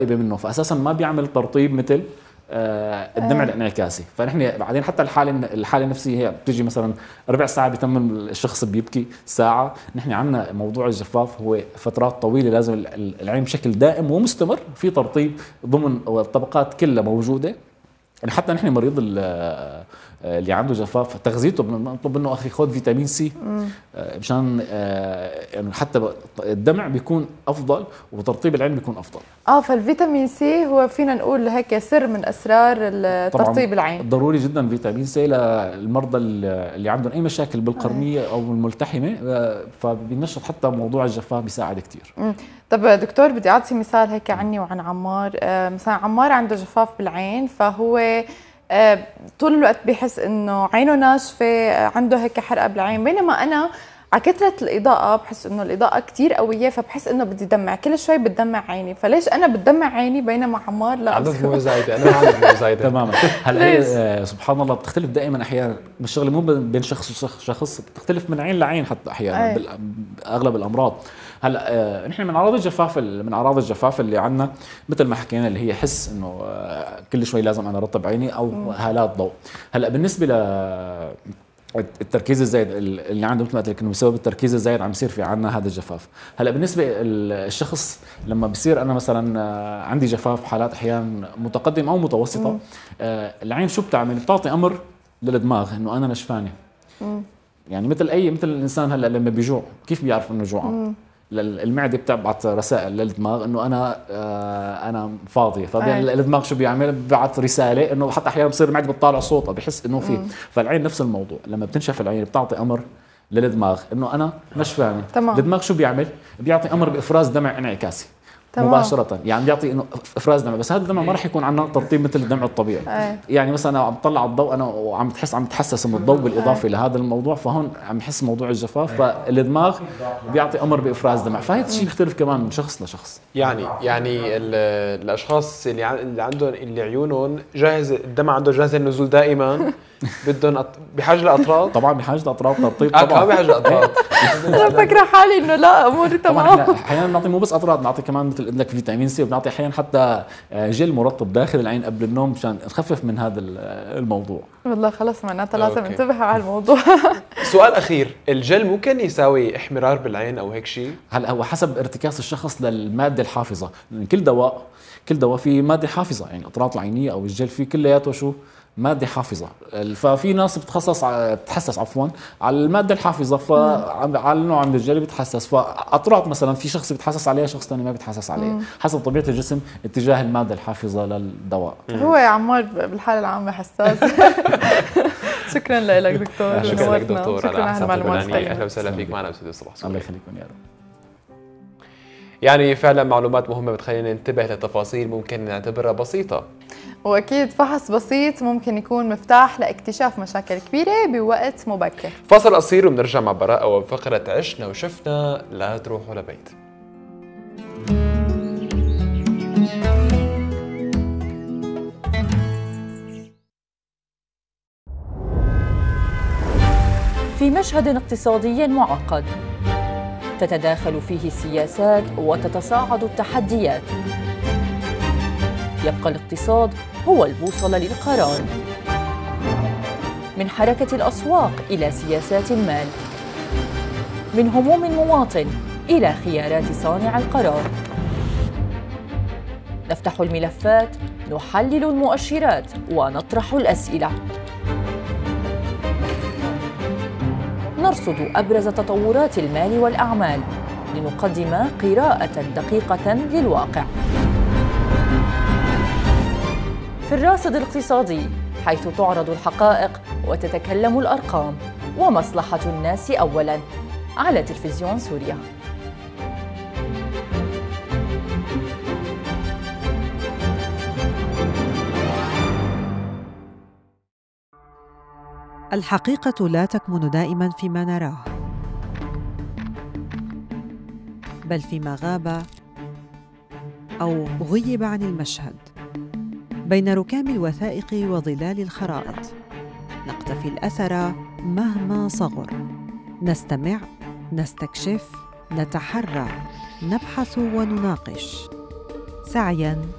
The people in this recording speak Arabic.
منه، فاساسا ما بيعمل ترطيب مثل الدمع الانعكاسي. فنحن بعدين حتى الحاله النفسيه هي بتجي مثلا ربع ساعه بيتم الشخص بيبكي ساعه. نحن عندنا موضوع الجفاف هو فترات طويله، لازم العين بشكل دائم ومستمر في ترطيب ضمن الطبقات كلها موجوده. يعني حتى نحن مريض اللي عنده جفاف تغذيته بنطلب منه اخي خذ فيتامين سي مشان يعني حتى الدمع بيكون افضل وترطيب العين بيكون افضل. فالفيتامين سي هو فينا نقول هيك سر من اسرار ترطيب العين. ضروري جدا فيتامين سي للمرضى اللي عندهم اي مشاكل بالقرنيه او الملتحمه، فبينشط حتى موضوع الجفاف بيساعد كثير. طب دكتور بدي اعطي مثال هيك عني وعن عمار. مثلا عمار عنده جفاف بالعين، فهو طول الوقت بيحس انه عينه ناشفه، عنده هيك حرقه بالعين، بينما انا على كثره الاضاءه بحس انه الاضاءه كثير قويه، فبحس انه بدي دمع كل شوي، بتدمع عيني. فليش انا بتدمع عيني بينما عمار لا؟ عدد مو زايده، انا عندي مو زايده تماما. هلا هي سبحان الله بتختلف دائما احيانا، الشغله مو بين شخص وشخص، بتختلف من عين لعين حتى احيانا باغلب الامراض. هلا نحن من اعراض الجفاف اللي عندنا مثل ما حكينا اللي هي حس انه كل شوي لازم انا ارطب عيني او هالات ضوء. هلا بالنسبه التركيز الزايد اللي عنده مثل ما قلت لك انه بسبب التركيز الزايد عم يصير في عندنا هذا الجفاف. هلا بالنسبه الشخص لما بصير انا مثلا عندي جفاف حالات احيانا متقدمه او متوسطه، العين شو بتعطي امر للدماغ انه انا نشفانه. يعني مثل الانسان هلا لما بيجوع كيف بيعرف انه جوعان؟ المعده بتبعت رسائل للدماغ انه انا فاضيه، فالدماغ شو بيعمل؟ ببعث رساله انه حتى احيانا بصير المعده بتطالع صوتها بحس انه في. فالعين نفس الموضوع، لما بتنشف العين بتعطي امر للدماغ انه انا نشفانه. الدماغ شو بيعمل؟ بيعطي امر بافراز دمع انعكاسي مباشرة، يعني بيعطي انه افراز دمع، بس هذا الدمع ما راح يكون عندنا ترطيب مثل الدمع الطبيعي. يعني مثلا عم بطلع الضوء انا وعم تحسس من الضوء بالاضافه لهذا الموضوع، فهون عم يحس موضوع الجفاف، فالدماغ بيعطي امر بافراز دمع. فهذا الشيء بيختلف كمان من شخص لشخص. يعني الاشخاص اللي عندهم اللي عيونهم جاهز، الدمع عنده جاهز النزول دائما، بدهم بحاجه لاطراف. طبعا بحاجه لاطراف ترطيب طبعا. بحاجه لاطراف. انا فاكره حالي انه لا اموري تمام. احيانا بنعطي مو بس اطراف، بنعطي كمان مثل لك فيتامين سي، وبنعطي احيانا حتى جل مرطب داخل العين قبل النوم مشان نخفف من هذا الموضوع. والله خلص معناتها لازم انتبه على الموضوع. سؤال اخير، الجل ممكن يساوي احمرار بالعين او هيك شيء؟ هلا هو حسب ارتكاز الشخص للماده الحافظه، لان كل دواء فيه ماده حافظه، يعني القطرات العينيه او الجل فيه كلياته شو؟ ماده حافظه. ففي ناس بتتحسس على الماده الحافظه، فعلى النوع من الجل بتحسس. فاطراف مثلا في شخص بيتحسس عليها، شخص ثاني ما بيتحسس عليها، حسب طبيعه الجسم اتجاه الماده الحافظه للدواء. هو يا عمار بالحاله العامه حساس. شكرا لك دكتور. شكرا لك دكتور شكرا على المعلومات. اهلا وسهلا فيك معنا بستوديو الصبح. الله يخليكم يا رب. يعني فعلا معلومات مهمه بتخلينا ننتبه لتفاصيل ممكن نعتبرها بسيطه، واكيد فحص بسيط ممكن يكون مفتاح لاكتشاف مشاكل كبيره بوقت مبكر. فاصل قصير وبنرجع مع براءه وفقره عشنا وشفنا. لا تروحوا لبيت. في مشهد اقتصادي معقد تتداخل فيه السياسات وتتصاعد التحديات، يبقى الاقتصاد هو البوصلة للقرار. من حركة الأسواق إلى سياسات المال، من هموم المواطن إلى خيارات صانع القرار. نفتح الملفات، نحلل المؤشرات ونطرح الأسئلة، نرصد أبرز تطورات المال والأعمال لنقدم قراءة دقيقة للواقع. في الراصد الاقتصادي، حيث تعرض الحقائق وتتكلم الأرقام، ومصلحة الناس أولاً، على تلفزيون سوريا. الحقيقة لا تكمن دائماً فيما نراه، بل فيما غاب أو غيب عن المشهد، بين ركام الوثائق وظلال الخرائط. نقتفي الأثر مهما صغر، نستمع، نستكشف، نتحرى، نبحث ونناقش، سعياً